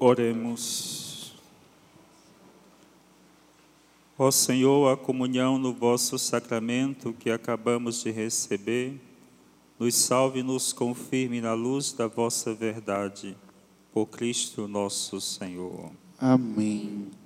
Oremos. Ó Senhor, a comunhão no vosso sacramento que acabamos de receber, nos salve e nos confirme na luz da vossa verdade. Por Cristo nosso Senhor. Amém.